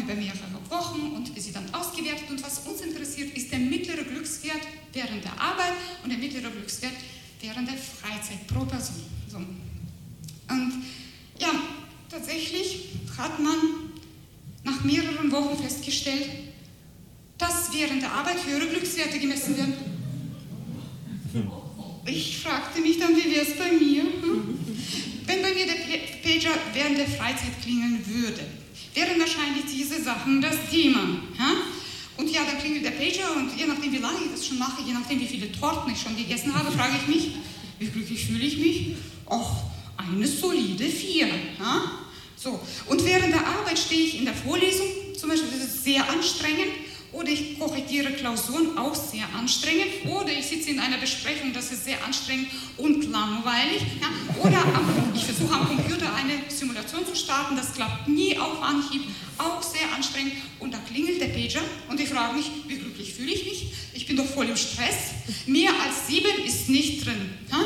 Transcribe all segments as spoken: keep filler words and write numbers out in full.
über mehrere Wochen und wir sie dann ausgewertet. Und was uns interessiert, ist der mittlere Glückswert während der Arbeit und der mittlere Glückswert während der Freizeit pro Person. So. Und ja, tatsächlich hat man nach mehreren Wochen festgestellt, dass während der Arbeit höhere Glückswerte gemessen werden. Ich fragte mich dann, wie wäre es bei mir? Hm? Wenn bei mir der Pager während der Freizeit klingeln würde, wären wahrscheinlich diese Sachen das Thema. Ja? Und ja, dann klingelt der Pager und je nachdem, wie lange ich das schon mache, je nachdem, wie viele Torten ich schon gegessen habe, frage ich mich, wie glücklich fühle ich mich? Och, eine solide vier. Ja? So. Und während der Arbeit stehe ich in der Vorlesung, zum Beispiel, das ist sehr anstrengend, oder ich korrigiere Klausuren, auch sehr anstrengend, oder ich sitze in einer Besprechung, das ist sehr anstrengend und langweilig, ja? Oder am, ich versuche am Computer eine Simulation zu starten, das klappt nie auf Anhieb, auch sehr anstrengend, und da klingelt der Pager und ich frage mich, wie glücklich fühle ich mich? Ich bin doch voll im Stress, mehr als sieben ist nicht drin. Ja?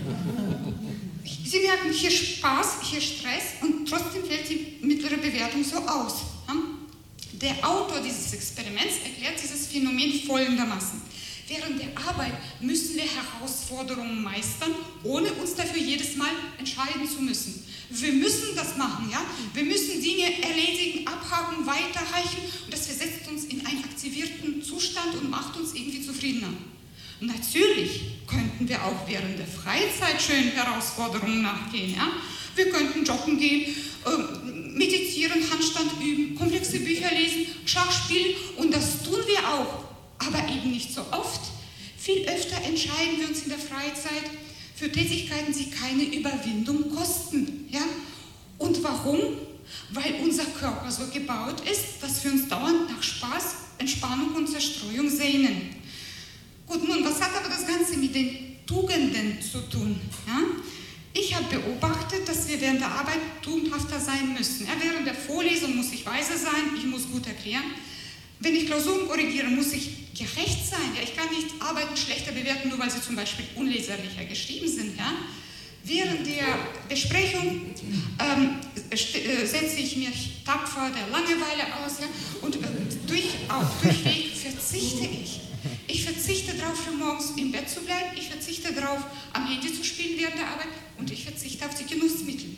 Sie merken, hier Spaß, hier Stress und trotzdem fällt die mittlere Bewertung so aus. Ja? Der Autor dieses Experiments erklärt dieses Phänomen folgendermaßen. Während der Arbeit müssen wir Herausforderungen meistern, ohne uns dafür jedes Mal entscheiden zu müssen. Wir müssen das machen, ja? Wir müssen Dinge erledigen, abhaken, weiterreichen, und das versetzt uns in einen aktivierten Zustand und macht uns irgendwie zufriedener. Natürlich könnten wir auch während der Freizeit schönen Herausforderungen nachgehen, ja? Wir könnten joggen gehen, äh, meditieren, Handstand üben, komplexe Bücher lesen, Schach spielen, und das tun wir auch, aber eben nicht so oft. Viel öfter entscheiden wir uns in der Freizeit für Tätigkeiten, die keine Überwindung kosten. Ja? Und warum? Weil unser Körper so gebaut ist, dass wir uns dauernd nach Spaß, Entspannung und Zerstreuung sehnen. Gut, nun, was hat aber das Ganze mit den Tugenden zu tun? Ja? Ich habe beobachtet, dass wir während der Arbeit tugendhafter sein müssen. Ja, während der Vorlesung muss ich weise sein, ich muss gut erklären. Wenn ich Klausuren korrigiere, muss ich gerecht sein. Ja, ich kann nicht Arbeiten schlechter bewerten, nur weil sie zum Beispiel unleserlicher geschrieben sind. Ja. Während der Besprechung ähm, äh, setze ich mich tapfer der Langeweile aus, ja, und äh, durch, auch durchweg verzichte ich. Ich verzichte darauf, für morgens im Bett zu bleiben, ich verzichte darauf, am Handy zu spielen während der Arbeit, und ich verzichte auf die Genussmittel.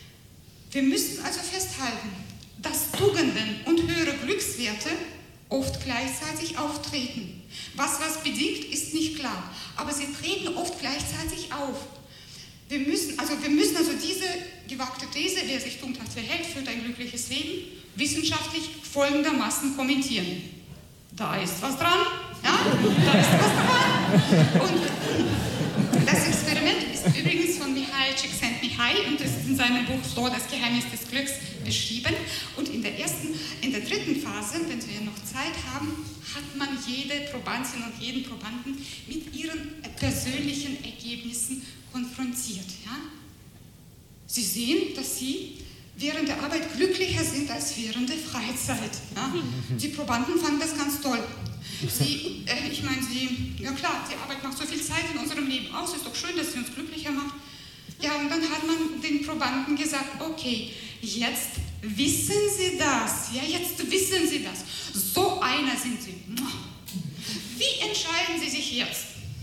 Wir müssen also festhalten, dass Tugenden und höhere Glückswerte oft gleichzeitig auftreten. Was was bedingt, ist nicht klar, aber sie treten oft gleichzeitig auf. Wir müssen also, wir müssen also diese gewagte These, wer sich tugendhaft verhält, führt ein glückliches Leben, wissenschaftlich folgendermaßen kommentieren. Da ist was dran, ja, da ist was dran. Und das Experiment ist übrigens von Mihaly Csikszentmihalyi und ist in seinem Buch So, das Geheimnis des Glücks beschrieben. Und in der ersten, in der dritten Phase, wenn wir noch Zeit haben, hat man jede Probandin und jeden Probanden mit ihren persönlichen Ergebnissen konfrontiert. Ja? Sie sehen, dass sie während der Arbeit glücklicher sind als während der Freizeit. Ja? Die Probanden fanden das ganz toll. Sie, äh, ich meine, sie, ja klar, die Arbeit macht so viel Zeit in unserem Leben aus, ist doch schön, dass sie uns glücklicher macht. Ja, und dann hat man den Probanden gesagt, okay, jetzt wissen Sie das, ja, jetzt wissen Sie das. So einer sind Sie. Wie entscheiden Sie sich jetzt?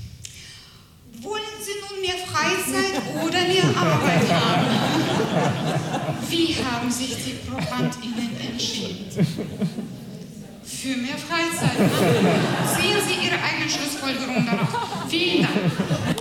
Wollen Sie nun mehr Freizeit oder mehr Arbeit haben? Wie haben sich die ProbandInnen entschieden? Für mehr Freizeit. Ne? Sehen Sie Ihre eigenen Schlussfolgerungen darauf. Vielen Dank.